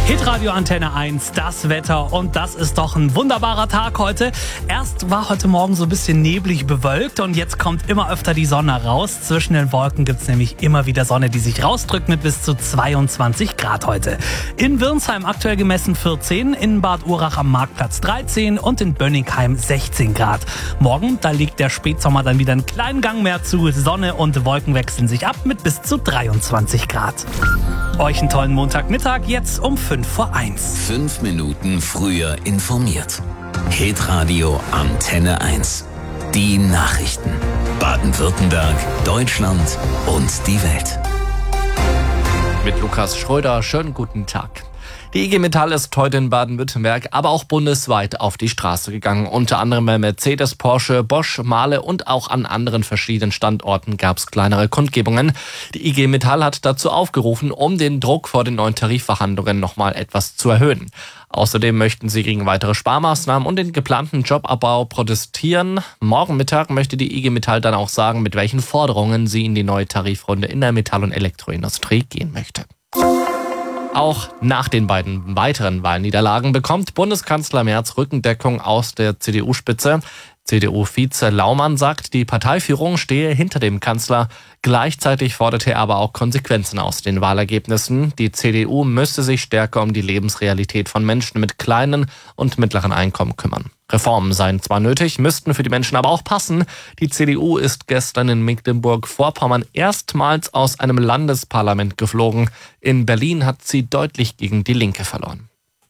Hitradio Antenne 1, das Wetter, und das ist doch ein wunderbarer Tag heute. Erst war heute Morgen so ein bisschen neblig bewölkt und jetzt kommt immer öfter die Sonne raus. Zwischen den Wolken gibt's nämlich immer wieder Sonne, die sich rausdrückt mit bis zu 22 Grad heute. In Wirnsheim aktuell gemessen 14, in Bad Urach am Marktplatz 13 und in Bönnigheim 16 Grad. Morgen, da liegt der Spätsommer dann wieder einen kleinen Gang mehr zu. Sonne und Wolken wechseln sich ab mit bis zu 23 Grad. Euch einen tollen Montagmittag, jetzt um 5:01. 5 Minuten früher informiert. Hitradio Antenne 1. Die Nachrichten. Baden-Württemberg, Deutschland und die Welt. Mit Lukas Schröder, schönen guten Tag. Die IG Metall ist heute in Baden-Württemberg, aber auch bundesweit auf die Straße gegangen. Unter anderem bei Mercedes, Porsche, Bosch, Mahle und auch an anderen verschiedenen Standorten gab es kleinere Kundgebungen. Die IG Metall hat dazu aufgerufen, um den Druck vor den neuen Tarifverhandlungen nochmal etwas zu erhöhen. Außerdem möchten sie gegen weitere Sparmaßnahmen und den geplanten Jobabbau protestieren. Morgen Mittag möchte die IG Metall dann auch sagen, mit welchen Forderungen sie in die neue Tarifrunde in der Metall- und Elektroindustrie gehen möchte. Auch nach den beiden weiteren Wahlniederlagen bekommt Bundeskanzler Merz Rückendeckung aus der CDU-Spitze. CDU-Vize Laumann sagt, die Parteiführung stehe hinter dem Kanzler. Gleichzeitig forderte er aber auch Konsequenzen aus den Wahlergebnissen. Die CDU müsse sich stärker um die Lebensrealität von Menschen mit kleinen und mittleren Einkommen kümmern. Reformen seien zwar nötig, müssten für die Menschen aber auch passen. Die CDU ist gestern in Mecklenburg-Vorpommern erstmals aus einem Landesparlament geflogen. In Berlin hat sie deutlich gegen die Linke verloren.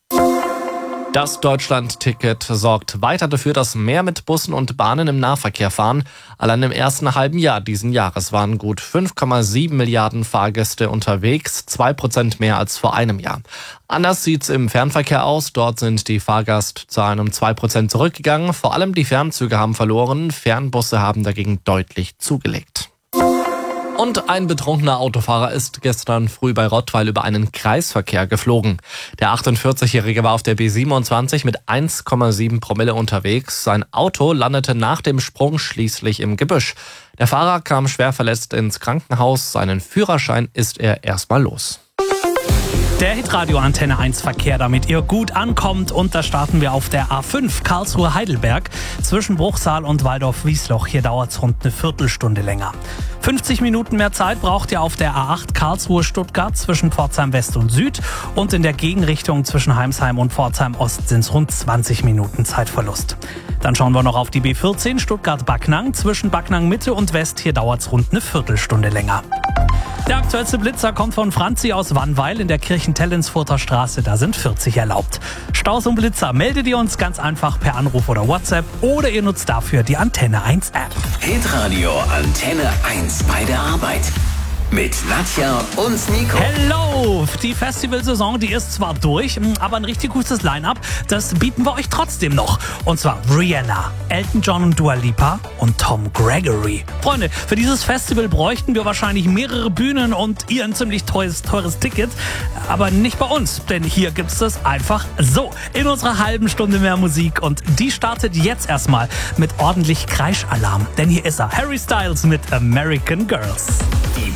Das Deutschland-Ticket sorgt weiter dafür, dass mehr mit Bussen und Bahnen im Nahverkehr fahren. Allein im ersten halben Jahr diesen Jahres waren gut 5,7 Milliarden Fahrgäste unterwegs, 2% mehr als vor einem Jahr. Anders sieht's im Fernverkehr aus. Dort sind die Fahrgastzahlen um 2% zurückgegangen. Vor allem die Fernzüge haben verloren. Fernbusse haben dagegen deutlich zugelegt. Und ein betrunkener Autofahrer ist gestern früh bei Rottweil über einen Kreisverkehr geflogen. Der 48-Jährige war auf der B27 mit 1,7 Promille unterwegs. Sein Auto landete nach dem Sprung schließlich im Gebüsch. Der Fahrer kam schwer verletzt ins Krankenhaus. Seinen Führerschein ist er erstmal los. Der Hitradio Antenne 1 Verkehr, damit ihr gut ankommt, und da starten wir auf der A5 Karlsruhe-Heidelberg zwischen Bruchsal und Waldorf-Wiesloch. Hier dauert es rund eine Viertelstunde länger. 50 Minuten mehr Zeit braucht ihr auf der A8 Karlsruhe-Stuttgart zwischen Pforzheim West und Süd, und in der Gegenrichtung zwischen Heimsheim und Pforzheim Ost sind es rund 20 Minuten Zeitverlust. Dann schauen wir noch auf die B14 Stuttgart-Backnang zwischen Backnang Mitte und West. Hier dauert es rund eine Viertelstunde länger. Der aktuellste Blitzer kommt von Franzi aus Wannweil in der Kirchentellensfurter Straße. Da sind 40 erlaubt. Staus und Blitzer meldet ihr uns ganz einfach per Anruf oder WhatsApp, oder ihr nutzt dafür die Antenne 1 App. Hitradio Antenne 1 bei der Arbeit. Mit Nadja und Nico. Hello! Die Festivalsaison, die ist zwar durch, aber ein richtig gutes Line-Up, das bieten wir euch trotzdem noch. Und zwar Rihanna, Elton John und Dua Lipa und Tom Gregory. Freunde, für dieses Festival bräuchten wir wahrscheinlich mehrere Bühnen und ihr ein ziemlich teures Ticket. Aber nicht bei uns, denn hier gibt's das einfach so. In unserer halben Stunde mehr Musik, und die startet jetzt erstmal mit ordentlich Kreischalarm. Denn hier ist er, Harry Styles mit American Girls. Die